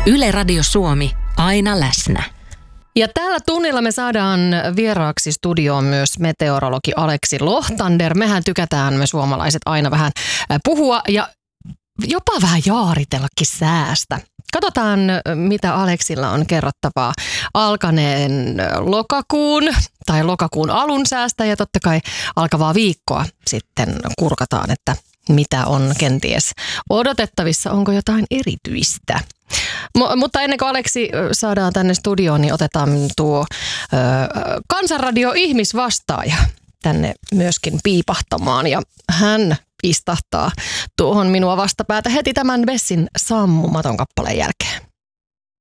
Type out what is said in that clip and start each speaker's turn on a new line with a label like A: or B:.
A: Yle Radio Suomi, aina läsnä.
B: Ja tällä tunnilla me saadaan vieraaksi studioon myös meteorologi Aleksi Lohtander. Mehän tykätään me suomalaiset aina vähän puhua ja jopa vähän jaaritellakin säästä. Katsotaan, mitä Aleksilla on kerrottavaa alkaneen lokakuun alun säästä ja totta kai alkavaa viikkoa sitten kurkataan, että mitä on kenties odotettavissa, onko jotain erityistä. Mutta ennen kuin Aleksi saadaan tänne studioon, niin otetaan tuo Kansanradio ihmisvastaaja tänne myöskin piipahtamaan ja hän istahtaa tuohon minua vastapäätä heti tämän Bessin Sammumaton kappaleen jälkeen.